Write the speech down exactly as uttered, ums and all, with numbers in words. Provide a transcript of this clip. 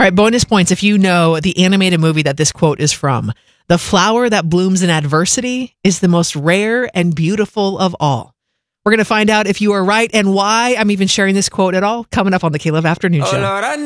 right, bonus points if you know the animated movie that this quote is from. The flower that blooms in adversity is the most rare and beautiful of all. We're going to find out if you are right and why I'm even sharing this quote at all coming up on the K-Love Afternoon Show.